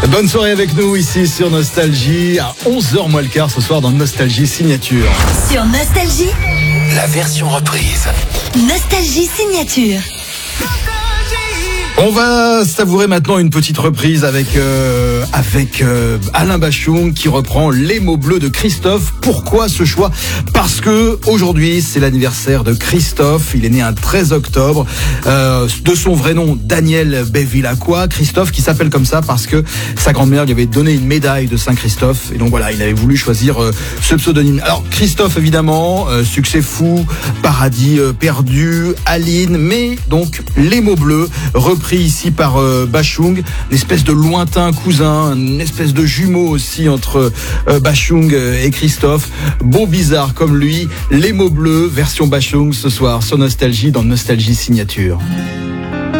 Bonne soirée avec nous ici sur Nostalgie à 11h moins le quart ce soir dans Nostalgie Signature. Sur Nostalgie, la version reprise. Nostalgie Signature. On va savourer maintenant une petite reprise avec Alain Bachung qui reprend Les mots bleus de Christophe. Pourquoi ce choix ? Parce que aujourd'hui c'est l'anniversaire de Christophe. Il est né un 13 octobre. De son vrai nom, Daniel Bevilacqua. Christophe qui s'appelle comme ça parce que sa grand-mère lui avait donné une médaille de Saint-Christophe. Et donc voilà, il avait voulu choisir ce pseudonyme. Alors Christophe évidemment, succès fou, Paradis perdu, Aline, mais donc Les mots bleus repris ici par Bachung, une espèce de lointain cousin, une espèce de jumeau aussi entre Bachung et Christophe. Beau bizarre comme lui, Les mots bleus, version Bachung ce soir sur Nostalgie dans Nostalgie Signature.